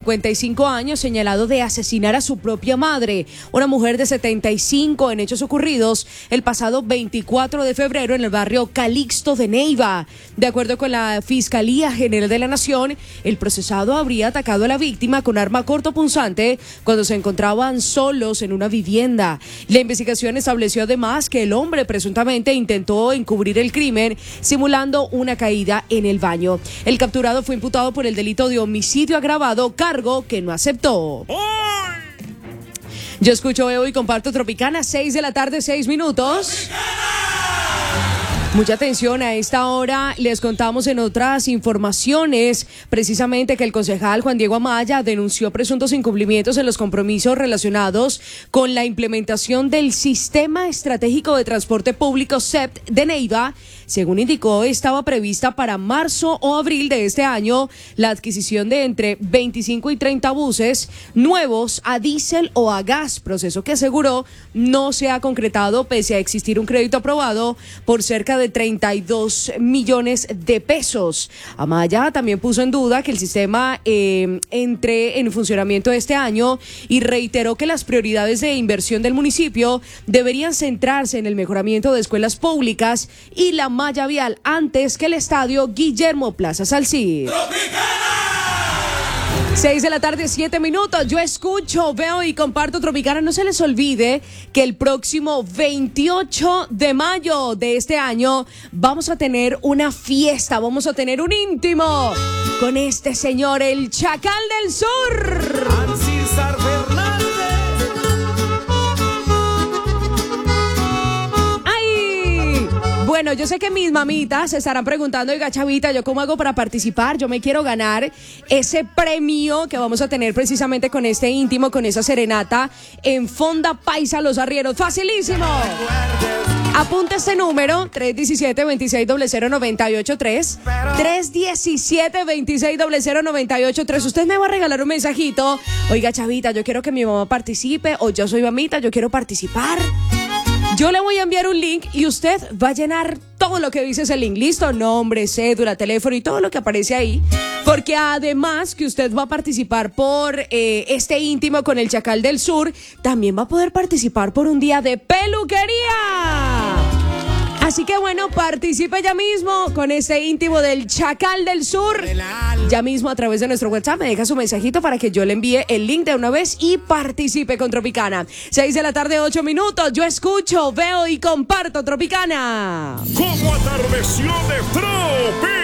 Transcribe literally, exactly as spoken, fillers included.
cincuenta y cinco años, señalado de asesinar a su propia madre, una mujer de setenta y cinco, en hechos ocurridos el pasado veinticuatro de febrero en el barrio Calixto de Neiva. De acuerdo con la Fiscalía General de la Nación, el procesado habría atacado a la víctima con arma cortopunzante cuando se encontraban solos en una vivienda. La investigación estableció además que el hombre presuntamente intentó encubrir el crimen simulando una caída en el baño. El capturado fue imputado por el delito de homicidio agravado, cargo que no aceptó. Yo escucho, veo y comparto Tropicana, seis de la tarde, seis minutos. ¡Tropicana! Mucha atención a esta hora. Les contamos en otras informaciones precisamente que el concejal Juan Diego Amaya denunció presuntos incumplimientos en los compromisos relacionados con la implementación del Sistema Estratégico de Transporte Público S E P de Neiva. Según indicó, estaba prevista para marzo o abril de este año la adquisición de entre veinticinco y treinta buses nuevos a diésel o a gas, proceso que aseguró no se ha concretado pese a existir un crédito aprobado por cerca de treinta y dos millones de pesos. Amaya también puso en duda que el sistema eh, entre en funcionamiento este año y reiteró que las prioridades de inversión del municipio deberían centrarse en el mejoramiento de escuelas públicas y la malla vial antes que el estadio Guillermo Plaza Salcid. Seis de la tarde, siete minutos. Yo escucho, veo y comparto Tropicana. No se les olvide que el próximo veintiocho de mayo de este año vamos a tener una fiesta, vamos a tener un íntimo con este señor, el Chacal del Sur. Ancísar Fernández. Bueno, yo sé que mis mamitas se estarán preguntando, oiga, Chavita, ¿yo cómo hago para participar? Yo me quiero ganar ese premio que vamos a tener precisamente con este íntimo, con esa serenata en Fonda Paisa Los Arrieros. ¡Facilísimo! Apunta este número, tres uno siete, dos seis cero cero, nueve ocho tres, tres uno siete, dos seis cero cero, nueve ocho tres. Usted me va a regalar un mensajito. Oiga, Chavita, yo quiero que mi mamá participe, o yo soy mamita, yo quiero participar. Yo le voy a enviar un link y usted va a llenar todo lo que dice ese link. ¿Listo? Nombre, cédula, teléfono y todo lo que aparece ahí. Porque además que usted va a participar por eh, este íntimo con el Chacal del Sur, también va a poder participar por un día de peluquería. Así que bueno, participe ya mismo con este íntimo del Chacal del Sur. Ya mismo a través de nuestro WhatsApp me deja su mensajito para que yo le envíe el link de una vez y participe con Tropicana. Seis de la tarde, ocho minutos. Yo escucho, veo y comparto Tropicana. ¿Cómo atardeció de Tropicana?